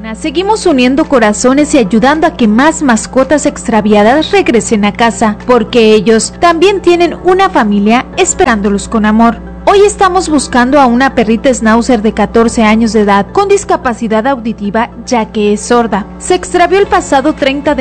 Seguimos uniendo corazones y ayudando a que más mascotas extraviadas regresen a casa, porque ellos también tienen una familia esperándolos con amor. Hoy estamos buscando a una perrita schnauzer de 14 años de edad con discapacidad auditiva, ya que es sorda. Se extravió el pasado 30 de